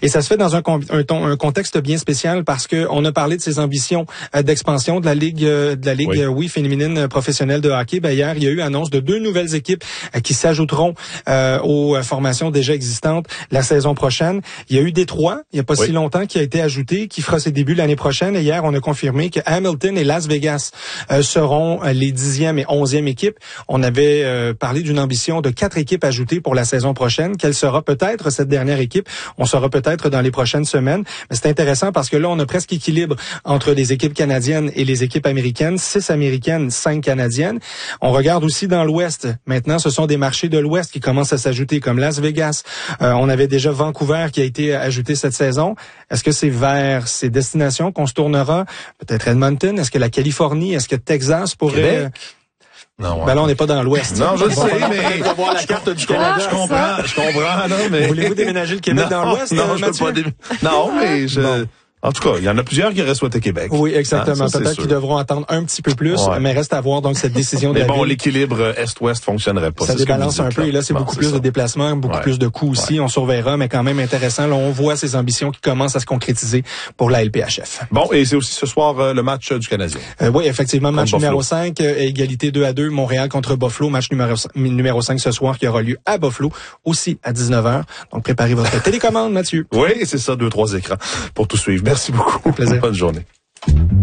Et ça se fait dans un contexte bien spécial parce que on a parlé de ses ambitions d'expansion de la ligue oui, féminine professionnelle de hockey. Ben, hier, il y a eu annonce de 2 nouvelles équipes qui s'ajouteront aux formations déjà existantes la saison prochaine. Il y a eu Détroit, il n'y a pas si longtemps, qui a été ajouté, qui fera ses débuts l'année prochaine. Et hier, on a confirmé que Hamilton et Las Vegas seront les 10e et 11e équipes. On avait parlé d'une ambition de 4 équipes ajoutées pour la saison prochaine. Quelle sera peut-être cette dernière équipe? On saura peut-être dans les prochaines semaines. Mais c'est intéressant parce que là, on a presque équilibre entre les équipes canadiennes et les équipes américaines. 6 américaines, 5 canadiennes. On regarde aussi dans l'Ouest. Maintenant, ce sont des marchés de l'Ouest qui commencent à s'ajouter, comme Las Vegas. On avait déjà Vancouver qui a été ajouté cette saison. Est-ce que c'est vers ces destinations qu'on se tournera? Peut-être Edmonton? Est-ce que la Californie? Est-ce que Texas pourrait... Non, ben là, on n'est pas dans l'Ouest. Non, je le sais, mais... On va voir la carte du Canada. Je comprends, non, mais... Voulez-vous déménager le Québec dans l'Ouest, Non, je peux Mathieu? pas Non, mais je... En tout cas, il y en a plusieurs qui auraient souhaité Québec. Oui, exactement. Peut-être qu'ils devront attendre un petit peu plus, mais reste à voir donc cette décision de la ville. Mais bon, l'équilibre Est-Ouest fonctionnerait pas. Ça débalance un peu et là, c'est beaucoup plus de déplacements, beaucoup plus de coûts aussi. On surveillera, mais quand même intéressant. Là, on voit ces ambitions qui commencent à se concrétiser pour la LPHF. Bon, et c'est aussi ce soir le match du Canadien. Oui, effectivement, match numéro 5, égalité 2-2, Montréal contre Buffalo, match numéro 5 ce soir qui aura lieu à Buffalo, aussi à 19h. Donc, préparez votre télécommande, Mathieu. Oui, c'est ça, 2-3 écrans pour tout suivre. Merci beaucoup. Plaisir. Bonne journée.